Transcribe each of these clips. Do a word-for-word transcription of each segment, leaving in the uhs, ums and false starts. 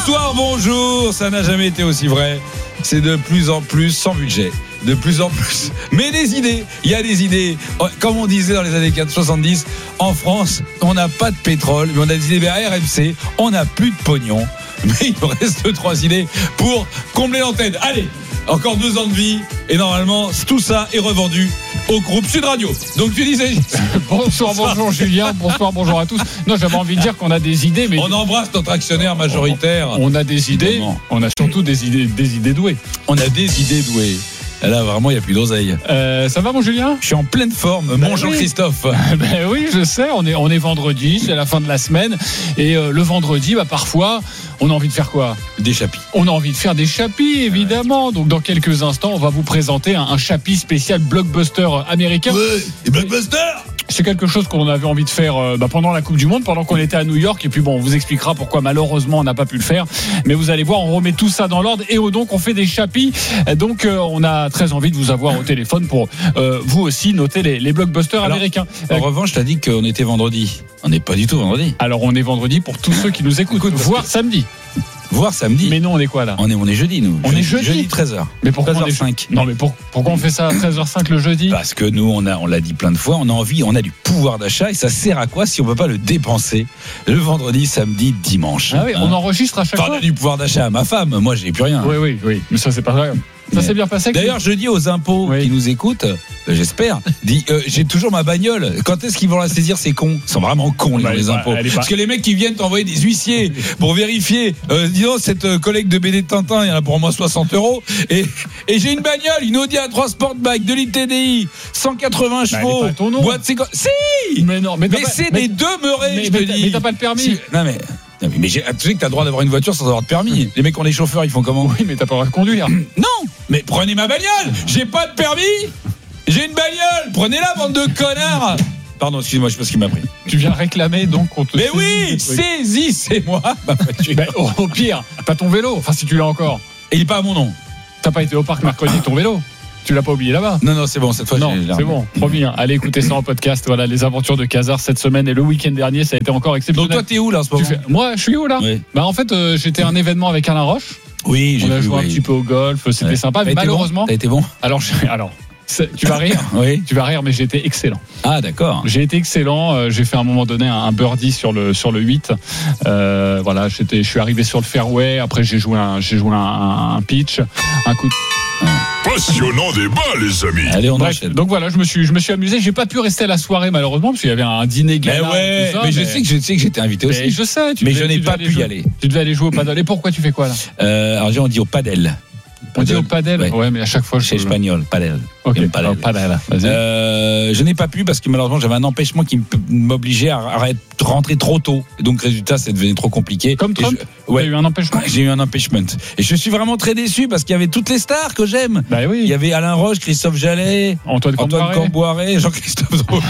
Bonsoir, bonjour. Ça n'a jamais été aussi vrai. C'est de plus en plus sans budget. De plus en plus. Mais des idées. Il y a des idées. Comme on disait dans les années soixante-dix, en France, on n'a pas de pétrole, mais on a des idées. À R M C, on n'a plus de pognon. Mais il nous reste deux, trois idées pour combler l'antenne. Allez, encore deux ans de vie. Et normalement, tout ça est revendu au groupe Sud Radio. Donc tu disais... Bonsoir, bonjour Julien, bonsoir, bonjour à tous. Non, j'avais envie de dire qu'on a des idées, mais... On embrasse notre actionnaire majoritaire. On a des idées, Évidemment. On a surtout des idées, des idées douées. On a des idées douées. Là, vraiment, il n'y a plus d'oseille. Euh, ça va, mon Julien ? Je suis en pleine forme, Ben mon Jean-Christophe. Oui. Ben oui, je sais, on est, on est vendredi, c'est la fin de la semaine. Et euh, le vendredi, bah, parfois, on a envie de faire quoi ? Des chapis. On a envie de faire des chapis, évidemment. Donc, dans quelques instants, on va vous présenter un, un chapi spécial blockbuster américain. Ouais, et blockbuster ! C'est quelque chose qu'on avait envie de faire euh, bah, pendant la Coupe du Monde, pendant qu'on était à New York. Et puis bon, on vous expliquera pourquoi malheureusement on n'a pas pu le faire. Mais vous allez voir, on remet tout ça dans l'ordre et donc on fait des chapis. Donc euh, on a très envie de vous avoir au téléphone pour euh, vous aussi noter les, les blockbusters Alors, américains. En euh, revanche, t'as dit qu'on était vendredi. On n'est pas du tout vendredi. Alors on est vendredi pour tous ceux qui nous écoutent, Écoute, voire que... samedi. Voire samedi. Mais non, on est quoi là ? On est, on est jeudi, nous. On jeudi, est jeudi. Jeudi treize heures. Mais pourquoi treize heures on est cinq. Non, mais pour, pourquoi on fait ça à treize heures cinq le jeudi ? Parce que nous, on, a, on l'a dit plein de fois, on a envie, on a du pouvoir d'achat et ça sert à quoi si on ne peut pas le dépenser le vendredi, samedi, dimanche. Ah oui, hein. On enregistre à chaque enfin, fois. on a du pouvoir d'achat à ma femme, moi je n'ai plus rien. Oui, oui, oui. Mais ça, c'est pas vrai. Ça Mais... s'est bien passé. D'ailleurs, je dis aux impôts oui. qui nous écoutent, euh, j'espère, dis, euh, j'ai toujours ma bagnole. Quand est-ce qu'ils vont la saisir, ces cons ? Ils sont vraiment cons, bah, les pas, impôts. pas... Parce que les mecs qui viennent t'envoyer des huissiers pour vérifier, euh, disons, cette euh, collègue de B D de Tintin, il y en a pour au moins soixante euros. Et, et j'ai une bagnole, une Audi A trois Sportback de l'I T D I, cent quatre-vingts bah, chevaux. Pas ton nom. Boîte séquence. Si! Mais non, mais, mais pas... c'est mais... des demeurés, mais, je te mais, dis. mais t'as pas le permis. Si... Non, mais. Non, mais j'ai, tu sais que t'as le droit d'avoir une voiture sans avoir de permis. Les mecs qui ont les chauffeurs, ils font comment ? Oui, mais t'as pas le droit de conduire. Non, mais prenez ma bagnole. J'ai pas de permis. J'ai une bagnole. Prenez-la, bande de connards. Pardon, excuse-moi, je sais pas ce qui m'a pris. Tu viens réclamer donc qu'on te. Mais oui, saisissez-moi ma voiture. Ben, au, au pire, t'as ton vélo. Enfin, si tu l'as encore. Et il est pas à mon nom. T'as pas été au parc mercredi avec ton vélo. Tu l'as pas oublié là-bas ? Non, non, c'est bon, cette fois, non, j'ai c'est bon, promis. Hein. Allez écouter ça en podcast. Voilà, les aventures de Casar cette semaine et le week-end dernier, ça a été encore exceptionnel. Donc toi, t'es où là en ce moment ? fais... Moi, je suis où là ? Oui. Bah en fait, euh, j'étais à un événement avec Alain Roche. Oui, j'ai On a vu, joué oui. un petit peu au golf, c'était ouais. sympa, mais T'as malheureusement. Bon T'as été bon ? Alors, je... alors. Tu vas rire, oui. Tu vas rire, mais j'ai été excellent. Ah d'accord. J'ai été excellent. Euh, j'ai fait à un moment donné un, un birdie sur le sur le huit. Euh, voilà, j'étais, je suis arrivé sur le fairway. Après, j'ai joué un, j'ai joué un, un pitch, un coup. De... Passionnant débat, les amis. Allez, on Bref, enchaîne. donc voilà, je me suis, je me suis amusé. J'ai pas pu rester à la soirée malheureusement parce qu'il y avait un dîner gala. Mais ouais, tout ça, mais, mais je sais que je sais que j'étais invité aussi. Mais je sais. Tu mais devais, je n'ai tu pas pu y jouer, aller. Tu devais aller jouer au paddle. Et pourquoi tu fais quoi là ? euh, Alors on dit au padel. On dit au paddle. Ouais. ouais, mais à chaque fois, je chez espagnol, padel. Ok, padel. Oh, padel. Vas-y. Euh, je n'ai pas pu parce que malheureusement j'avais un empêchement qui m'obligeait à rentrer trop tôt. Et donc résultat, ça devenait trop compliqué. Comme Trump. Je... Ouais. T'as eu un empêchement. J'ai eu un empêchement. Et je suis vraiment très déçu parce qu'il y avait toutes les stars que j'aime. Bah oui. Il y avait Alain Roche, Christophe Jallet, Antoine, Antoine Camboiré, Jean-Christophe Drouet.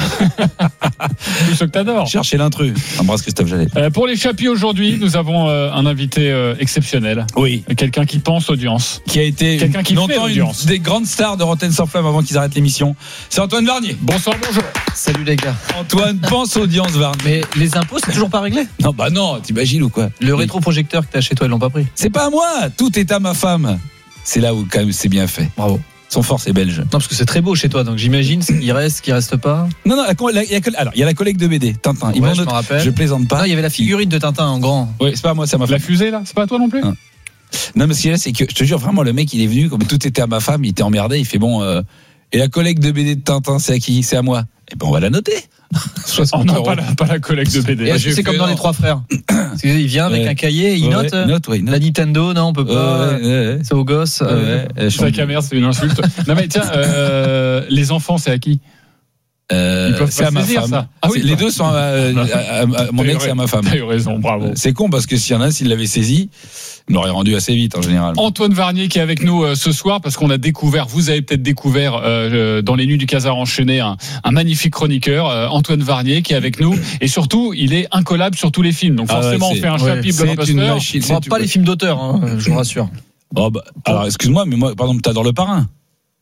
Tous ceux que t'adores. Cherchez l'intrus. Embrasse Christophe Jallet. Euh, pour les chapis aujourd'hui, nous avons euh, un invité euh, exceptionnel. Oui. Quelqu'un qui pense audience. Qui a été Quelqu'un qui longtemps une des grandes stars de Rotten sans flamme avant qu'ils arrêtent l'émission. C'est Antoine Varnier. Bonsoir, bonjour. Salut les gars. Antoine pense audience Varnier. Mais les impôts, c'est toujours pas réglé ? Non, bah non, t'imagines ou quoi ? Le rétroprojecteur que t'as chez toi, ils l'ont pas pris. C'est pas à moi, tout est à ma femme. C'est là où quand même c'est bien fait. Bravo. Son fort c'est belge. Non, parce que c'est très beau chez toi, donc j'imagine qu'il reste, qu'il reste pas. Non, non, il y a, alors il y a la collègue de B D, Tintin. Ils ouais, vont je notre... me rappelle. Je plaisante pas. Non, il y avait la figurine de Tintin en grand. Oui, c'est pas à moi, c'est à ma femme. La fusée là, c'est pas à toi non plus ? Non. Non, mais ce qu'il y a, c'est que je te jure vraiment, le mec il est venu, comme tout était à ma femme, il était emmerdé, il fait bon. Euh, et la collègue de B D de Tintin, c'est à qui ? C'est à moi. Eh ben on va la noter. soixante euros. Pas la, pas la collègue de B D. Et est-ce que c'est comme dans non. Les Trois Frères ? Il vient avec ouais. un cahier, il ouais, note. Ouais, note, ouais, il note. La Nintendo, non, on peut pas. Ouais, ouais, ouais. C'est aux gosses. Ouais, euh... ouais. Sac à merde, c'est une insulte. Non mais tiens, euh, les enfants, c'est à qui ? Euh, Ils peuvent c'est pas à ma saisir, femme. ça. Ah oui, les bah. deux sont à, à, à, à mon ex et à ma femme. T'as eu raison, bravo. C'est con parce que s'il y en a un, s'il l'avait saisi, il l'aurait rendu assez vite en général. Antoine Varnier qui est avec nous euh, ce soir parce qu'on a découvert, vous avez peut-être découvert euh, dans les nuits du Casar enchaîné un, un magnifique chroniqueur, euh, Antoine Varnier qui est avec nous et surtout il est incollable sur tous les films. Donc Ah forcément ouais, on fait un ouais, chapitre c'est blockbuster. une machine. On voit pas les films d'auteur, hein, je vous rassure. Oh bah, alors excuse-moi, mais moi par exemple t'adores Le Parrain.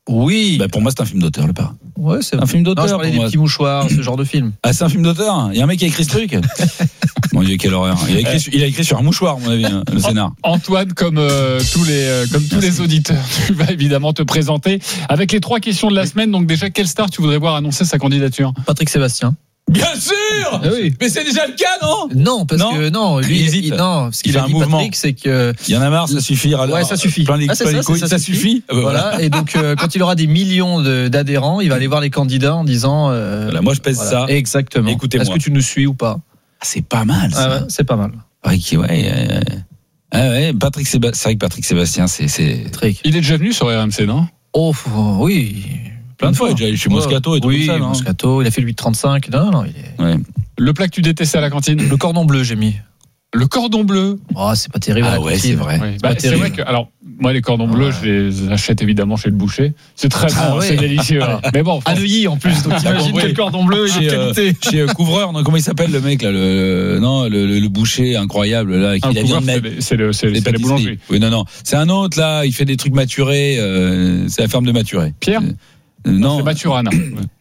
Oui. Bah, pour moi, c'est un film d'auteur, Le Parrain. Ouais, c'est un film d'auteur. Non, je parlais pour des moi. petits mouchoirs, ce genre de film. Ah, c'est un film d'auteur. Il y a un mec qui a écrit ce truc. Mon Dieu, quelle horreur. Il a écrit, sur, il a écrit sur un mouchoir, à mon avis, hein, le scénar. Antoine, comme euh, tous les euh, comme tous les auditeurs, tu vas évidemment te présenter avec les trois questions de la semaine. Donc déjà, quelle star tu voudrais voir annoncer sa candidature? Patrick Sébastien. Bien sûr. Ah oui. Mais c'est déjà le cas, non? Non, parce Non. que non, lui, Il hésite. il- non, ce Il qu'il fait a un dit mouvement. Patrick, c'est que Il y en a marre, ça suffit. Alors, ouais, ça suffit. Plein les, Ah, c'est plein ça, les couilles, c'est ça, ça suffit. suffit. Ah, bah, voilà. voilà. Et donc, euh, quand il aura des millions de- d'adhérents, il va aller voir les candidats en disant. Euh, Voilà, moi, je pèse voilà. ça. Exactement. Écoutez-moi. Est-ce que tu nous suis ou pas? Ah, c'est pas mal, ça. Ah ouais, c'est pas mal. Ouais, qui- ouais, euh, ah ouais, Patrick Séba- c'est vrai que Patrick Sébastien, c'est, c'est Patrick. Il est déjà venu sur R M C, non? Oh, faut- oui. plein de fois. Il est déjà allé chez Moscato et tout oui, comme ça, non? Moscato, il a fait le huit trente-cinq. Non, non, il est. Ouais. Le plat que tu détestais à la cantine? Le cordon bleu, j'ai mis. Le cordon bleu. Oh, c'est pas terrible. à Ah la ouais, cantine. c'est vrai. Oui. pas Bah, c'est terrible. vrai que, alors, moi, les cordons bleus, je les achète évidemment chez le boucher. C'est très bon, Ah ouais. c'est délicieux. hein. Mais bon, À Neuilly en plus, donc t'imagines compris. quel cordon bleu et Chez, de euh, qualité. chez euh, Couvreur, non, comment il s'appelle le mec là, le, le- non, le, le, le boucher incroyable là, qui un a couvreur, bien c'est les- c'est le- c'est les c'est les pâtisseries. boulangeries. Oui, non, non, c'est un autre là, il fait des trucs maturés. Euh, c'est la ferme de Maturé. Pierre? Euh, non, C'est Maturana.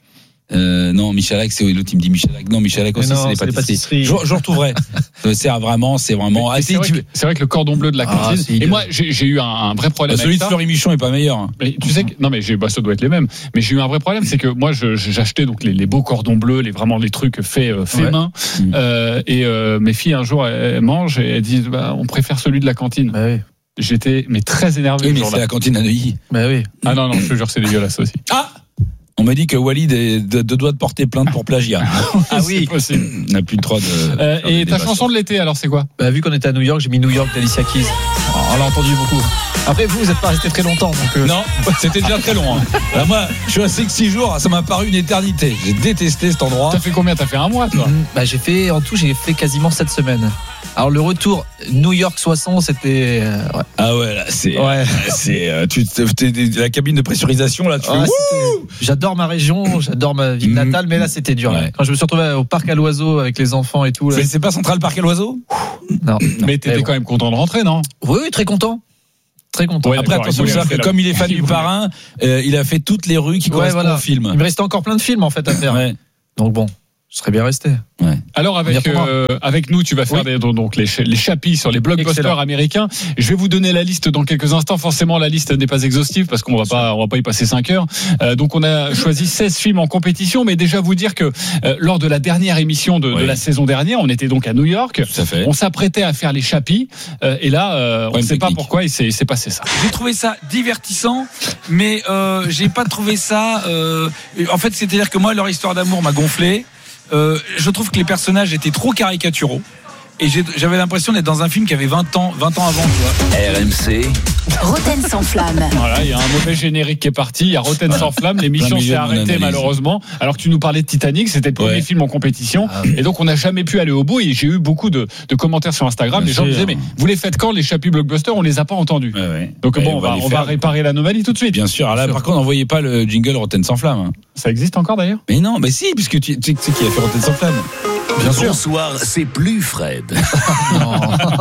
euh, non, Michalak, c'est oui, l'autre il me dit Michalak. Non, Michalak Mais aussi, non, c'est les c'est les pâtisseries. pâtisseries. Je, je retrouverai. Euh, c'est un- vraiment, c'est vraiment. Mais Ah, c'est, si, vrai tu- que, c'est vrai que le cordon bleu de la Ah, cantine. c'est et idéal. moi, j'ai, j'ai eu un, un vrai problème celui avec de ça. Fleury Michon est pas meilleur. hein. Mais tu sais que, non mais j'ai, bah, ça doit être les mêmes. Mais j'ai eu un vrai problème, c'est que moi, je, j'achetais donc les, les beaux cordons bleus, les vraiment les trucs faits euh, faits Ouais. main. Mmh. Euh, et euh, mes filles un jour elles, elles mangent et elles disent, bah, on préfère celui de la cantine. Bah oui. J'étais mais très énervé Oui, ce mais jour-là. c'est la cantine à Neuilly. Bah oui. Ah non non, je te jure, c'est dégueulasse aussi. Ah, on m'a dit que Walid est de, de doigt de porter plainte pour plagiat. Ah oui. C'est possible. On n'a plus le droit de. Euh, faire des et ta débats chanson sur- de l'été, alors c'est quoi? Bah, vu qu'on était à New York, j'ai mis New York d'Alicia Keys. Oh, on l'a entendu beaucoup. Après, vous, vous n'êtes pas resté très longtemps. Donc, euh, Non, c'était déjà très long. Hein. Alors moi, je suis resté que six jours, ça m'a paru une éternité. J'ai détesté cet endroit. T'as fait combien? T'as fait un mois, toi? mm, bah, j'ai fait, en tout, j'ai fait quasiment sept semaines. Alors, le retour New York soixante, c'était. euh, ouais. Ah ouais, là, c'est. Ouais. c'est euh, tu, t'es- t'es- la cabine de pressurisation, là, tu Ouais, fais. c'était- j'adore ma région, j'adore ma ville Mm. natale, mais là, c'était dur. Ouais. là. Quand je me suis retrouvé au parc à l'oiseau avec les enfants et tout. Là, Mais c'est pas Central Park à l'oiseau? non. Mais t'étais Mais bon. quand même content de rentrer, non? Oui, oui, très content. Très content. Ouais, Après, d'accord, attention, il voulait c'est-à-dire que rester là. comme il est fan Il du voulait. parrain, euh, il a fait toutes les rues qui Ouais, correspondent voilà. au film. Il me restait encore plein de films en fait à faire. Ouais. Donc bon, je serais bien resté. Alors avec Viens pour moi. euh, avec nous, tu vas faire Oui. des, donc les, cha- les chapis sur les blockbusters Excellent. américains. Je vais vous donner la liste dans quelques instants. Forcément, la liste n'est pas exhaustive parce qu'on va pas on va pas y passer cinq heures. Euh, donc on a choisi seize films en compétition, mais déjà vous dire que euh, lors de la dernière émission de, Oui. de la saison dernière, on était donc à New York. Tout à fait. On s'apprêtait à faire les chapis euh, et là, euh, on ne Problème sait pas technique. pourquoi il s'est, il s'est passé ça. J'ai trouvé ça divertissant, mais euh, j'ai pas trouvé ça. Euh, en fait, c'est-à-dire que moi, leur histoire d'amour m'a gonflé. Euh, je trouve que les personnages étaient trop caricaturaux. Et j'ai- j'avais l'impression d'être dans un film qui avait vingt ans, vingt ans avant, tu vois. R M C, Roten sans flamme. Voilà, il y a un mauvais générique qui est parti. Il y a Rotten sans flamme. L'émission Plein milieu s'est de mon arrêtée analyse. malheureusement. Alors que tu nous parlais de Titanic, c'était le premier Ouais. film en compétition. Ah oui. Et donc on n'a jamais pu aller au bout. Et j'ai eu beaucoup de, de commentaires sur Instagram. Bien les gens sûr. disaient mais vous les faites quand les chapis blockbusters? On les a pas entendus. Ouais, ouais. Donc Ouais, bon, on va, les on faire. va réparer l'anomalie tout de suite. Bien sûr. Alors là, Bien sûr. par contre, n'envoyez pas le jingle Rotten sans flamme. hein. Ça existe encore d'ailleurs? Mais non, mais si, puisque tu, tu sais qui a fait Rotten sans flamme. bien sûr. Bonsoir, c'est plus Fred. Non.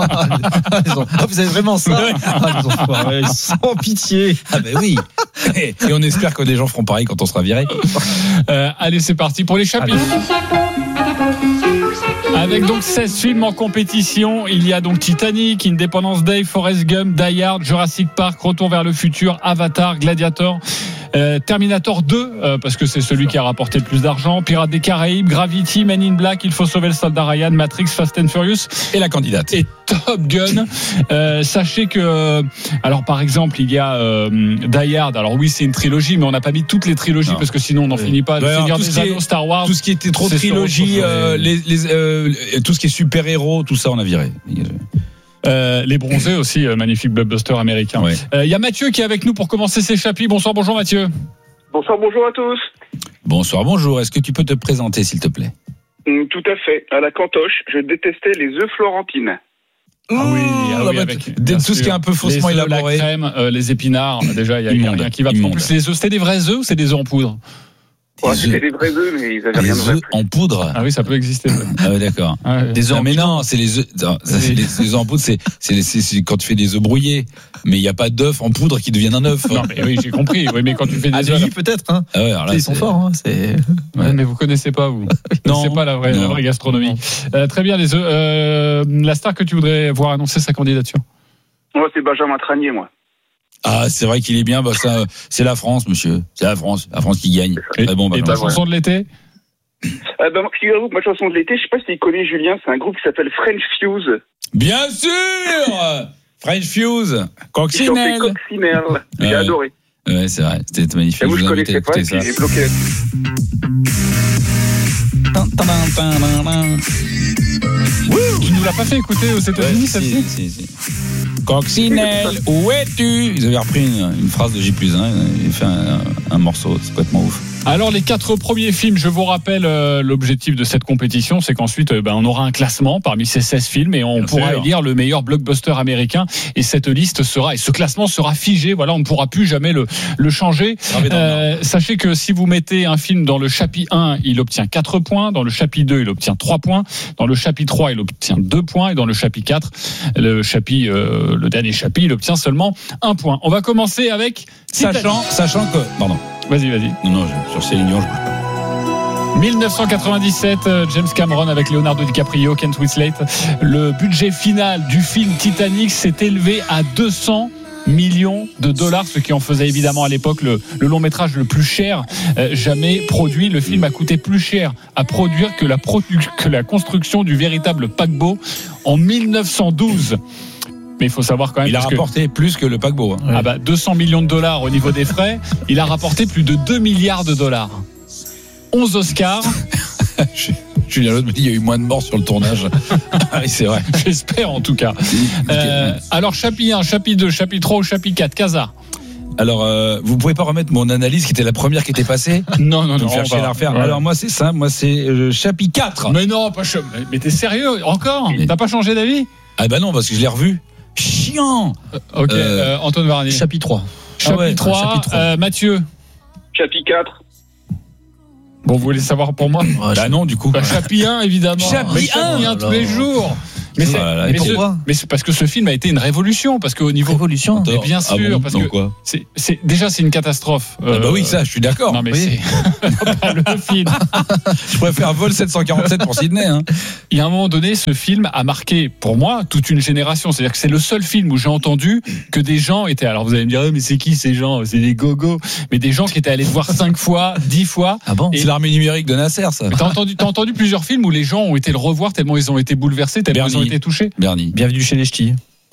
Ils ont- Ah, vous avez vraiment ça Ah, les enfoirés, sans pitié. Ah ben oui. Et on espère que des gens feront pareil quand on sera viré. Euh, allez, c'est parti pour les chapis. Avec donc seize films en compétition, il y a donc Titanic, Independence Day, Forrest Gump, Die Hard, Jurassic Park, Retour vers le futur, Avatar, Gladiator, euh, Terminator deux, euh, parce que c'est celui qui a rapporté le plus d'argent, Pirates des Caraïbes, Gravity, Men in Black, Il faut sauver le soldat Ryan, Matrix, Fast and Furious Et la candidate. et Top Gun. Euh, sachez que, euh, alors par exemple, il y a euh, Die Hard. Alors oui, c'est une trilogie, mais on n'a pas mis toutes les trilogies Non. parce que sinon on n'en Oui. finit pas. Le Ouais, alors, Seigneur tout des ce qui est- Anneaux, Star Wars. Tout ce qui était trop C'est sur trilogie, autre chose, euh, ouais. les, les, euh, tout ce qui est super-héros, tout ça, on a viré. Euh, les bronzés aussi, euh, magnifique blockbuster américain. Ouais. Euh, Il y a Mathieu qui est avec nous pour commencer ses chapis. Bonsoir, bonjour Mathieu. Bonsoir, bonjour à tous. Bonsoir, bonjour. Est-ce que tu peux te présenter, s'il te plaît? Hum, Tout à fait. À la cantoche, je détestais les œufs florentines. Ah oui, ah oui, bah, avec, d- bien tout ce sûr. qui est un peu faussement les œufs, élaboré. La crème, euh, les épinards, déjà il y a, il y a Immonde. rien qui va. En Immonde. plus, les œufs, c'était des vrais œufs ou c'est des œufs en poudre? Ouais, Des c'était œufs. des vrais œufs, mais ils avaient rien de Des vrai. œufs en poudre. Ah oui, ça peut exister. Ah ouais, d'accord. Ah ouais. Des œufs Non, en mais pilon. non, c'est les œufs. non, ça, c'est les, les œufs en poudre, c'est, c'est, les- c'est, c'est quand tu fais des œufs brouillés. Mais il n'y a pas d'œufs en poudre qui deviennent un œuf. Non, mais oui, j'ai compris. Oui, mais quand tu fais À des œufs. Neuilly, peut-être. Hein. Ah ouais, alors là, Ils sont c'est- forts. Hein. C'est... Ouais, mais vous connaissez pas, vous. Vous Non. connaissez pas la vraie, la Non. vraie gastronomie. Euh, très bien, les œufs. Euh, la star que tu voudrais voir annoncer sa candidature. Moi, c'est Benjamin Tranier, moi. Ah, c'est vrai qu'il est bien. Bah, ça, c'est la France, monsieur. C'est la France. La France qui gagne. Et, Très bon, et bah, ta chanson de l'été? Euh, bah, figurez-vous que ma chanson de l'été, je sais pas si tu connais Julien, c'est un groupe qui s'appelle French Fuse. Bien sûr French Fuse, Qui chantait Coccinelle. Coccinelle. J'ai Ouais. adoré. Ouais, c'est vrai. C'était magnifique. Et vous, je je vous invite à connaissais pas, et écouter puis ça. j'ai bloqué là-dessus. Tu nous l'as pas fait écouter aux Ouais, États-Unis, si, celle-ci? si, si. Coccinelle, où es-tu? Ils avaient repris une, une phrase de J plus un, ils ont fait un, un morceau, c'est complètement ouf. Alors les quatre premiers films, je vous rappelle euh, l'objectif de cette compétition, c'est qu'ensuite euh, ben, on aura un classement parmi ces seize films et on Bien pourra sûr. élire le meilleur blockbuster américain et cette liste sera et ce classement sera figé. Voilà, on ne pourra plus jamais le, le changer. Gravé dans le Euh, sachez que si vous mettez un film dans le chapitre un, il obtient quatre points, dans le chapitre deux, il obtient trois points, dans le chapitre trois, il obtient deux points et dans le chapitre quatre, le chapitre euh, le dernier chapitre, il obtient seulement un point. On va commencer avec Sachant, sachant que. Pardon. Vas-y, vas-y. Non, non, je- sur Céline Dion, je bouge pas. dix-neuf cent quatre-vingt-dix-sept, euh, James Cameron avec Leonardo DiCaprio, Kent Winslet. Le budget final du film Titanic s'est élevé à deux cents millions de dollars, ce qui en faisait évidemment à l'époque le, le long métrage le plus cher euh, jamais produit. Le film a coûté plus cher à produire que la, produ- que la construction du véritable paquebot en mille neuf cent douze. Mais il faut savoir quand même Il a parce que- rapporté plus que le paquebot. hein. ah bah deux cents millions de dollars au niveau des frais, il a rapporté plus de deux milliards de dollars. onze Oscars. Julien Laude me dit il y a eu moins de morts sur le tournage. Ah oui, c'est vrai. J'espère en tout cas. Euh, alors chapitre un, chapitre deux, chapitre trois ou chapitre quatre, Casa. Alors, euh, vous pouvez pas remettre mon analyse qui était la première qui était passée? Non, non, Vous non. me faire on chier va- la refaire. ouais. Alors, moi, c'est ça. Moi, c'est euh, chapitre quatre. Mais non, pas cha- Mais t'es sérieux encore? Mais- T'as pas changé d'avis? Ah bah non, parce que je l'ai revu. Chiant. Ok, Euh, euh, Antoine Varnier. Chapitre trois. Chapitre Ah ouais, trois, chapitre trois. euh, Mathieu. Chapitre quatre. Bon, vous voulez savoir pour moi? Bah non, du coup. Bah, chapitre un, évidemment. Chapitre Mais chapitre un. un tous les jours. Mais c'est, Oh là là, mais mais ce- pourquoi mais c'est parce que ce film a été une révolution, parce qu'au niveau Révolution. Mais bien Ah sûr, bon, parce donc que quoi c'est, c'est déjà c'est une catastrophe. Ah bah oui, ça, je suis d'accord. Non mais Oui. c'est pas le film. Je préfère vol sept cent quarante-sept pour Sydney. Hein. Il y a un moment donné, ce film a marqué pour moi toute une génération. C'est-à-dire que c'est le seul film où j'ai entendu que des gens étaient. Alors vous allez me dire, oh, mais c'est qui ces gens? C'est des gogos. Mais des gens qui étaient allés le voir cinq fois, dix fois. Ah bon? Et- C'est l'armée numérique de Nasser, ça. Mais T'as entendu, t'as entendu plusieurs films où les gens ont été le revoir tellement ils ont été bouleversés, tellement ils ont Bernie. été touchés. Bernie. Bienvenue chez les ch'tis.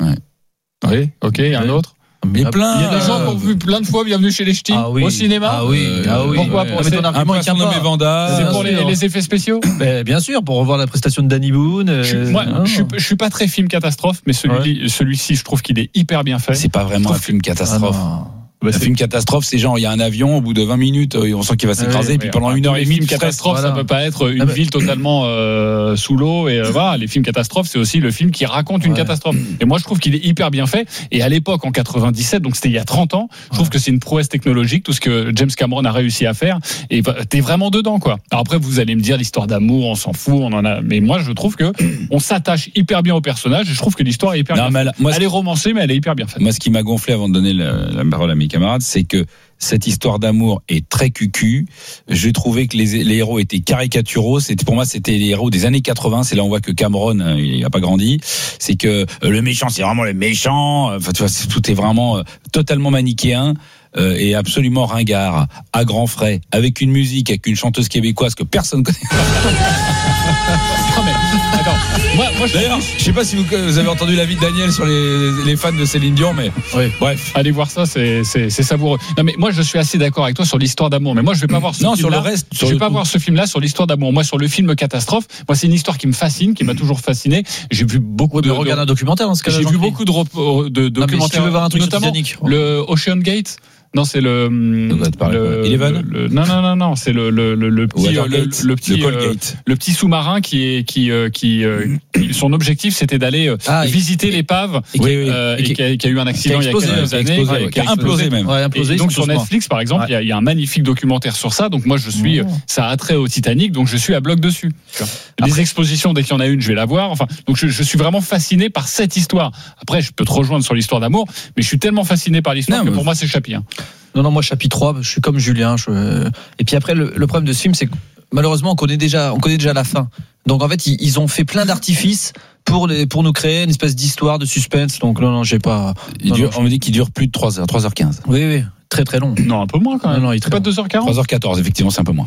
Oui. Ok. Un Ouais. autre. Mais plein. Il y a des gens qui euh, ont vu plein de fois Bienvenue chez les Ch'tis Ah oui. au cinéma. Ah oui. Euh, Ah oui. pourquoi Ouais. pour- Non, mais ton c'est- Un argument il poisson tient nommé pas. Vanda. C'est bien pour les, sûr. les effets spéciaux. Ben, bien sûr, pour revoir la prestation de Danny Boone. euh, Je, moi, hein. je, suis, je suis pas très film catastrophe, mais celui, celui-ci, je trouve qu'il est hyper bien fait. C'est pas vraiment un film Ah catastrophe. non. Bah, Un c'est- film catastrophe, c'est genre il y a un avion, au bout de vingt minutes, euh, on sent qu'il va s'écraser, Ouais, puis ouais, pendant ouais. une heure les et demie, films il stresse. catastrophes, voilà. ça peut pas être une Ah, mais- ville totalement euh, sous l'eau et euh, voilà. Les films catastrophes, c'est aussi le film qui raconte une Ouais. catastrophe. Et moi, je trouve qu'il est hyper bien fait. Et à l'époque, en quatre-vingt-dix-sept, donc c'était il y a trente ans, je trouve que c'est une prouesse technologique tout ce que James Cameron a réussi à faire. Et bah, t'es vraiment dedans, quoi. Alors après, vous allez me dire l'histoire d'amour, on s'en fout, on en a. Mais moi, je trouve que on s'attache hyper bien au personnage. Et je trouve que l'histoire est hyper Non, bien mais faite. là, moi, Elle est romancée, mais elle est hyper bien faite. Moi, ce qui m'a gonflé avant de donner la, la parole à mes camarades, c'est que cette histoire d'amour est très cucu. J'ai trouvé que les, les héros étaient caricaturaux. C'était, pour moi, c'était les héros des années quatre-vingts. C'est là où on voit que Cameron, euh, il n'a pas grandi. C'est que euh, le méchant, c'est vraiment le méchant. Enfin, tu vois, c'est- tout est vraiment euh, totalement manichéen. Euh, et absolument ringard, à grands frais, avec une musique, avec une chanteuse québécoise que personne connaît. Non, mais, attends, moi, moi, je D'ailleurs, je sais pas si vous, vous avez entendu l'avis de Daniel sur les, les fans de Céline Dion, mais Oui. bref. Allez voir ça, c'est, c'est, c'est savoureux. Non, mais moi, je suis assez d'accord avec toi sur l'histoire d'amour. Mais moi, je vais pas voir ce Non, sur film-là. le reste, Je sur vais le pas tout. voir ce film-là sur l'histoire d'amour. Moi, sur le film catastrophe, moi, c'est une histoire qui me fascine, qui m'a toujours fasciné. J'ai vu beaucoup Ouais, de, mais regarde un documentaire dans ce cas-là. j'ai vu Jean-Philippe. beaucoup de, rep- de Non, mais si tu documentaires, veux voir un truc sur notamment Titanic. le Ocean Gate. Non, c'est le. le Eleven. Le, non, non, non, non, c'est le le le, le petit euh, le, le petit le, euh, le petit sous-marin qui est qui euh, qui euh, son objectif c'était d'aller euh, ah, visiter et, l'épave et, oui, oui, euh, et, et qui, a, qui a eu un accident il y a quelques années, explosé, ouais, qui a implosé même. Ouais, implosé, et donc sur Netflix par exemple, il ouais. y, y a un magnifique documentaire sur ça. Donc moi je suis mmh. ça a attrait au Titanic, donc je suis à bloc dessus. Après. Les expositions dès qu'il y en a une, je vais la voir. Enfin, donc je, je suis vraiment fasciné par cette histoire. Après, je peux te rejoindre sur l'histoire d'amour, mais je suis tellement fasciné par l'histoire non, que pour moi c'est Chapi. Hein. Non, non, moi chapitre trois, je suis comme Julien. Je... Et puis après, le, le problème de ce film, c'est que malheureusement, on connaît déjà, on connaît déjà la fin. Donc en fait, ils, ils ont fait plein d'artifices pour les, pour nous créer une espèce d'histoire, de suspense. Donc non, non, j'ai pas. Il non, dure, non, on me dit qu'il dure plus de trois heures, trois heures quinze. Oui, oui. Très très long. Non, un peu moins quand même. Non, non, il c'est pas deux heures quarante. trois heures quatorze, effectivement, c'est un peu moins.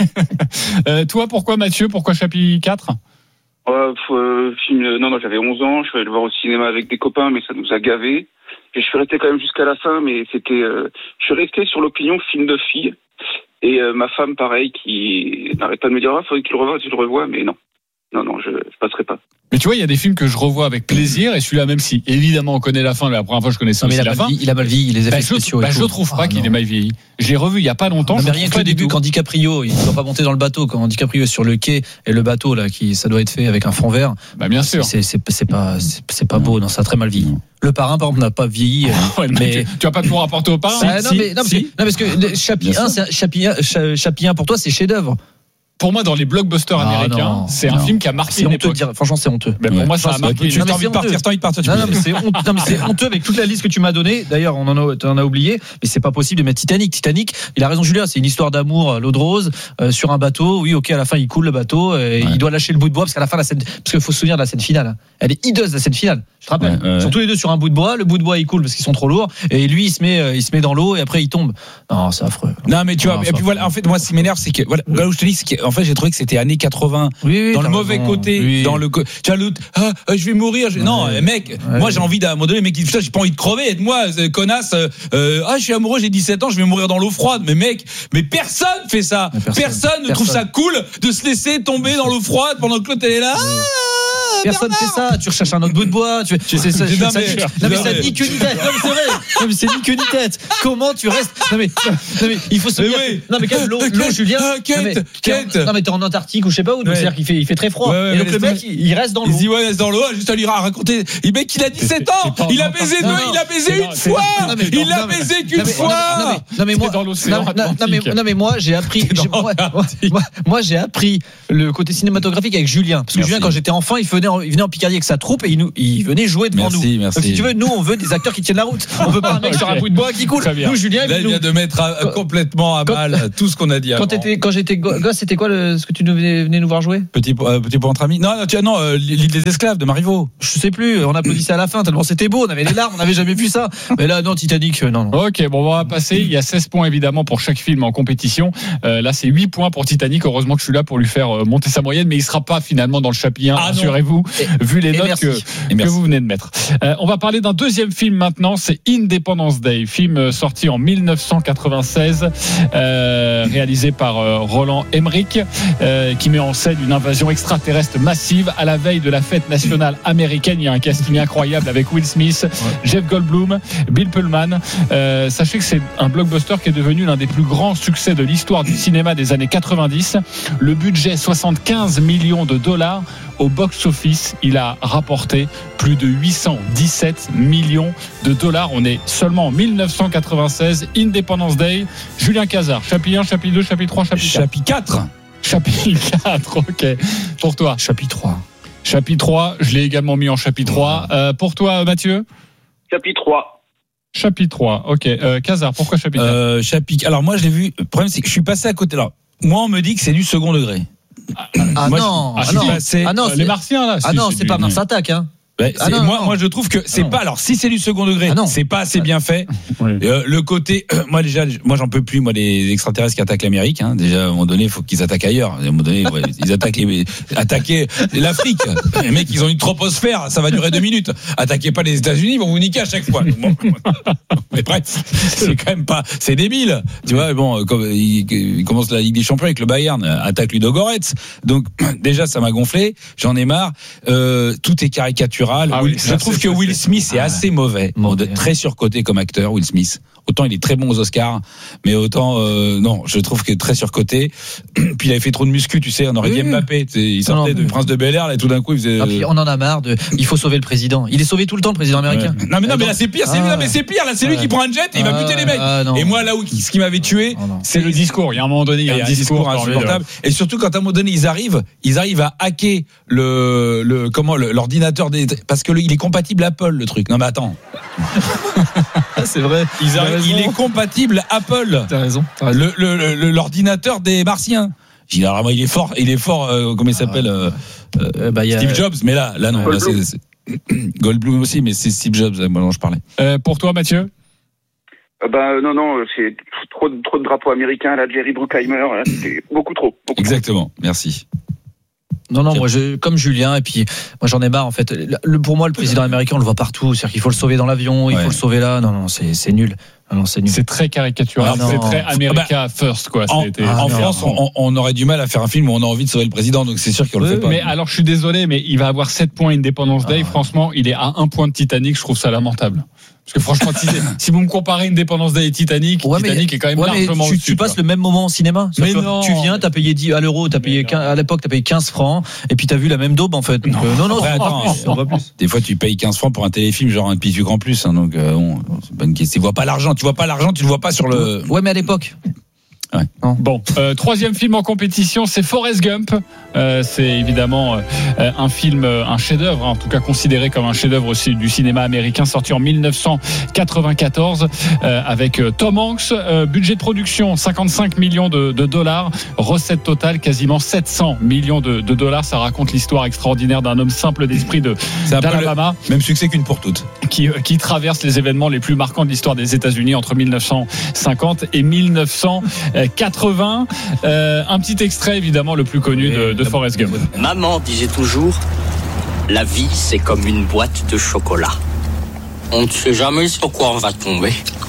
euh, toi, pourquoi Mathieu, pourquoi chapitre quatre? euh, euh, film, Non, non, j'avais onze ans, je suis allé le voir au cinéma avec des copains, mais ça nous a gavés. Et je suis resté quand même jusqu'à la fin, mais c'était. Euh, je suis resté sur l'opinion film de fille. Et euh, ma femme, pareil, qui n'arrête pas de me dire, ah, faudrait que tu le revoies, tu le revois, mais non. Non, non, je ne passerai pas. Mais tu vois, il y a des films que je revois avec plaisir, et celui-là, même si évidemment on connaît la fin, la première fois je connaissais aussi la fin. Il a mal vieilli, les effets bah, spéciaux. Bah, je ne trouve pas ah, qu'il non. ait mal vieilli. Je l'ai revu il y a pas longtemps. Non, mais rien que le début, quand DiCaprio, il ne doit pas monter dans le bateau, quand DiCaprio est sur le quai et le bateau là, qui ça doit être fait avec un fond vert. Bah bien sûr. C'est, c'est, c'est pas, c'est, c'est pas beau, non, ça a très mal vieilli. Non. Le parrain, par exemple, n'a pas vieilli. ouais, mais tu, tu vas pas pouvoir rapporter au parrain. Ah, non, si, mais, non, si. parce que, non, parce que Chapi un, c'est Chapi un, Chapi un pour toi, c'est chef-d'œuvre. Pour moi, dans les blockbusters ah, américains, non, c'est non. un film qui a marqué une époque. Dire, franchement, c'est honteux. Ben, pour ouais. moi, ça a marqué. Tu as envie de partir, t'as envie de partir. Non, non, mais c'est honteux. Non, mais c'est honteux avec toute la liste que tu m'as donnée. D'ailleurs, on en a, on a oublié, mais c'est pas possible de mettre Titanic. Titanic, il a raison, Julien. C'est une histoire d'amour, l'eau de rose, euh, sur un bateau. Oui, ok, à la fin, il coule le bateau. Et ouais. Il doit lâcher le bout de bois parce qu'à la fin, la scène, parce qu'il faut se souvenir de la scène finale. Elle est hideuse, la scène finale. Je te rappelle. Ouais, ouais. Ils sont tous les deux sur un bout de bois. Le bout de bois, il coule parce qu'ils sont trop lourds. Et lui, il se met, il se met dans l'eau et après, il tombe. Non, c'est affreux. Non, mais tu vois. Et puis voilà. En fait, moi, ce qui m'énerve, c'est que voilà, là où je te dis, c'est qu'en fait, j'ai trouvé que c'était années quatre-vingts. Oui, oui, dans le mauvais raison. côté, oui. dans le co- tu as l'autre, ah, je vais mourir. Je... Ouais. Non, mec, ouais. moi j'ai envie d'un moment donné, mec, putain, j'ai pas envie de crever. Aide-moi, connasse. Euh, ah, je suis amoureux, j'ai dix-sept ans, je vais mourir dans l'eau froide. Mais mec, mais personne fait ça. Personne, personne ne personne. trouve ça cool de se laisser tomber dans l'eau froide pendant que l'autre elle est là. Oui. Personne ne fait ça. Tu recherches un autre bout de bois. Tu fais. C'est ça. Non mais, non mais ça ni queue ni tête. Non mais c'est vrai. Non mais c'est ni queue ni tête. Comment tu restes. Non mais, non mais il faut se dire. Oui. Non mais quand même, l'eau, l'eau, Julien. Kate, Kate. Non mais t'es en Antarctique ou je sais pas où. Donc ouais. C'est-à-dire qu'il fait, il fait très froid. Ouais, ouais, et donc le mec, il reste dans l'eau. Il dit ouais, il reste dans l'eau. Juste à lui raconter. Le mec, il a dix-sept ans. Il a baisé deux. Il a baisé une fois. Il a baisé qu'une fois. Non mais moi. Non mais moi, j'ai appris. Moi, j'ai appris le côté cinématographique avec Julien. Parce que Julien, quand j'étais enfant, il venait il venait en Picardie avec sa troupe et il, nous, il venait jouer devant merci, nous. Merci. Donc si tu veux, nous on veut des acteurs qui tiennent la route. On veut pas un mec okay. sur un bout de bois qui coule. Nous, Julien, là, il vient de mettre à, quand, complètement à mal quand, tout ce qu'on a dit. Quand, quand j'étais gosse, c'était quoi le, ce que tu venais, venais nous voir jouer? Petit euh, petit pour entre amis. Non, non, tu, non, euh, l'île des esclaves de Marivaux. Je sais plus. On applaudissait à la fin tellement c'était beau. On avait les larmes. On n'avait jamais vu ça. Mais là, non, Titanic, non, non. Ok, bon, on va passer. Il y a seize points évidemment pour chaque film en compétition. Euh, là, c'est huit points pour Titanic. Heureusement que je suis là pour lui faire monter sa moyenne, mais il sera pas finalement dans le chapitre un. Ah, rassurez-vous, et, vu les notes que, que vous venez de mettre. Euh, on va parler d'un deuxième film maintenant, c'est Independence Day, film sorti en dix-neuf cent quatre-vingt-seize, euh, réalisé par euh, Roland Emmerich, euh, qui met en scène une invasion extraterrestre massive à la veille de la fête nationale américaine. Il y a un casting incroyable avec Will Smith, ouais. Jeff Goldblum, Bill Pullman. Euh, sachez que c'est un blockbuster qui est devenu l'un des plus grands succès de l'histoire du cinéma des années quatre-vingt-dix. Le budget soixante-quinze millions de dollars. Au box-office, il a rapporté plus de huit cent dix-sept millions de dollars. On est seulement en dix-neuf cent quatre-vingt-seize. Independence Day. Julien Cazard, chapitre un, chapitre deux, chapitre trois, chapitre quatre. Chapitre quatre. Chapitre quatre, ok. Pour toi, chapitre trois. Chapitre trois, je l'ai également mis en chapitre trois. Euh, pour toi, Mathieu? Chapitre trois. Chapitre trois, ok. Euh, Cazard, pourquoi chapitre quatre? euh, chapitre... Alors moi, je l'ai vu. Le problème, c'est que je suis passé à côté. Alors, moi, on me dit que c'est du second degré. Ah, moi, non, je, ah, non. Passé, ah non, les Martiens là. Ah non, c'est, c'est pas Mars Attack, hein. Ben, ah non, moi, non. moi, je trouve que c'est ah pas. Alors, si c'est du second degré, ah c'est pas assez bien fait. Oui. Euh, le côté, euh, moi déjà, moi j'en peux plus. Moi, les extraterrestres qui attaquent l'Amérique. Hein, déjà, à un moment donné, il faut qu'ils attaquent ailleurs. À un moment donné, ouais, ils attaquent les, attaquer l'Afrique. Les mecs, ils ont une troposphère. Ça va durer deux minutes. Attaquez pas les États-Unis, ils vont vous niquer à chaque fois. Bon, mais bref, c'est quand même pas. C'est débile. Tu vois, bon, comme il, il commence la Ligue des Champions avec le Bayern, attaque Ludogorets. Donc déjà, ça m'a gonflé. J'en ai marre. Euh, tout est caricatural. caricatural. Ah Will- oui, je ça, trouve c'est- que ça, Will c'est- Smith est Ah, assez mauvais, mauvais. très surcoté comme acteur, Will Smith. Autant il est très bon aux Oscars, mais autant euh, non, je trouve que très surcoté. Puis il avait fait trop de muscu, tu sais, on aurait Oui, dit oui. Mbappé. tu sais, Il sortait Non, de mais- Prince de Bel-Air, là, et tout d'un coup, il faisait. Ah, puis on en a marre de. Il faut sauver le président. Il est sauvé tout le temps, le président américain. Ouais. Non mais non mais là c'est pire, c'est Ah. non, mais c'est pire là, c'est lui Ouais. qui prend un jet et il va Ah, buter les mecs. ah, non. Et moi là où ce qui m'avait tué, Oh, non. C'est le discours. Il y a un moment donné, il y a un discours insupportable. Et surtout quand à un moment donné ils arrivent, ils arrivent à hacker le le comment le- l'ordinateur des parce que le, il est compatible Apple le truc. Non mais attends, C'est vrai. ils arrivent, il est compatible Apple. T'as raison. T'as raison. Le, le, le- l'ordinateur des Martiens. J'ai dit, alors, il est fort, il est fort. Euh, comment il s'appelle euh, Euh, bah, il y a- Steve Jobs. Mais là, là non, là, c'est, c'est Goldblum aussi, mais c'est Steve Jobs moi, dont je parlais. Euh, pour toi, Mathieu. Euh, ben non, non, c'est trop, de- trop de drapeaux américains, là, Jerry Bruckheimer, là, c'était beaucoup trop. Beaucoup Exactement. Merci. Non, non, moi, je, comme Julien, et puis, moi, j'en ai marre, en fait. Le, pour moi, le président américain, on le voit partout. C'est-à-dire qu'il faut le sauver dans l'avion, il Ouais. faut le sauver là. Non, non, c'est, c'est nul. Non, non, c'est nul. C'est très caricatural. Ah, non. c'est très America first, quoi. En, C'était- en Ah, non. France, on, on aurait du mal à faire un film où on a envie de sauver le président, donc c'est sûr qu'on le Oui, fait pas. Mais alors, je suis désolé, mais il va avoir sept points Independence Day. Ah. Franchement, il est à un point de Titanic. Je trouve ça lamentable. Parce que franchement, si, si vous me comparez Independence Day et Titanic, Ouais, mais- Titanic est quand même ouais, mais largement tu, au-dessus. tu passes quoi. le même moment au cinéma. Mais Sauf que non. Tu viens, t'as payé dix à l'euro, t'as payé Mais quinze, à l'époque, t'as payé quinze francs, et puis t'as vu la même daube, en fait. Donc, euh, non, non, Après, on va attends, plus, on va plus. Des fois, tu payes quinze francs pour un téléfilm, genre un Pitu Grand Plus. Hein, donc, euh, bon, c'est pas une question. Tu vois pas l'argent, tu vois pas l'argent, tu le vois pas sur le. Ouais, mais à l'époque. Bon, euh, troisième film en compétition, c'est Forrest Gump. Euh, c'est évidemment euh, un film, euh, un chef-d'œuvre, hein, en tout cas considéré comme un chef-d'œuvre aussi du cinéma américain, sorti en dix-neuf cent quatre-vingt-quatorze euh, avec euh, Tom Hanks. Euh, budget de production cinquante-cinq millions de, de dollars, recette totale quasiment sept cents millions de, de dollars. Ça raconte l'histoire extraordinaire d'un homme simple d'esprit de C'est un peu le d'Alabama même succès qu'une pour toutes. qui, euh, qui traverse les événements les plus marquants de l'histoire des États-Unis entre dix-neuf cent cinquante et dix-neuf cent quatre-vingts. Euh, un petit extrait évidemment le plus connu de, de Forrest Gump. Maman disait toujours, la vie c'est comme une boîte de chocolat. On ne sait jamais sur quoi on va tomber.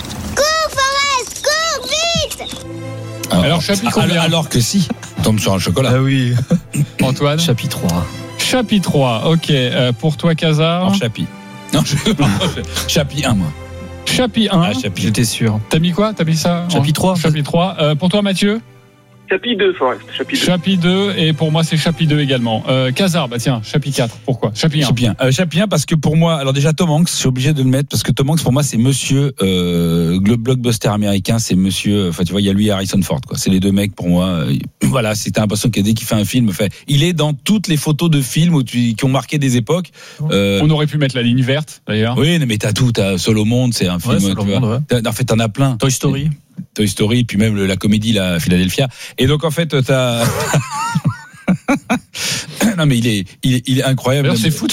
Alors, chapitre combien alors, alors que si, on tombe sur un chocolat. Ah oui. Antoine. Chapitre trois. Chapitre trois. Ok. Euh, pour toi, Casar. Alors, Chapi. Non, je, Chapi un, moi. Chapitre un. Ah, Chapi. J'étais sûr. T'as mis quoi? T'as mis ça? Chapitre trois. Chapitre trois. Euh, pour toi, Mathieu. Chapitre deux, Forrest, chapitre deux. Chapitre deux. Et pour moi, c'est chapitre deux également. Euh, Casar, bah tiens, chapitre quatre. Pourquoi? Chapitre un. Chapi un. Euh, Chapi un parce que pour moi, alors déjà Tom Hanks, je suis obligé de le mettre parce que Tom Hanks pour moi c'est monsieur euh, le blockbuster américain, c'est monsieur, enfin tu vois il y a lui et Harrison Ford quoi, c'est les deux mecs pour moi. Euh, voilà, c'était l'impression que dès qu'il fait un film, fait, il est dans toutes les photos de films où tu, qui ont marqué des époques. Euh, On aurait pu mettre la ligne verte d'ailleurs. oui, mais t'as tout, t'as Seul au monde, c'est un film. Ouais, Seul tu au vois. monde, ouais. T'as- En fait, t'en as plein. Toy Story. Toy Story, puis même le- la comédie, la Philadelphia. Et donc en fait, t'as. Non mais il est, il est, il est incroyable. D'ailleurs, c'est fou de